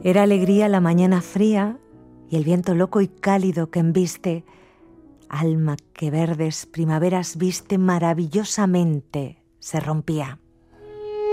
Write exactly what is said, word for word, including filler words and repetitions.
Era alegría la mañana fría y el viento loco y cálido que embiste, alma que verdes primaveras viste maravillosamente se rompía.